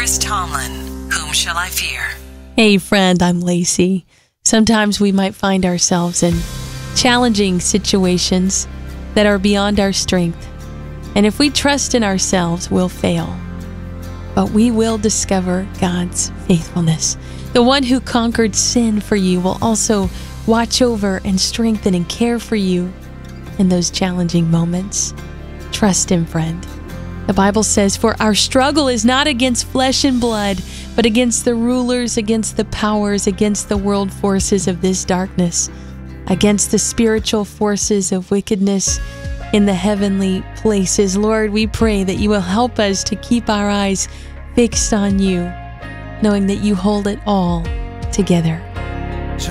Chris Tomlin, Whom Shall I Fear? Hey friend, I'm Lacey. Sometimes we might find ourselves in challenging situations that are beyond our strength. And if we trust in ourselves, we'll fail. But we will discover God's faithfulness. The one who conquered sin for you will also watch over and strengthen and care for you in those challenging moments. Trust Him, friend. The Bible says, "For our struggle is not against flesh and blood, but against the rulers, against the powers, against the world forces of this darkness, against the spiritual forces of wickedness in the heavenly places." Lord, we pray that you will help us to keep our eyes fixed on you, knowing that you hold it all together.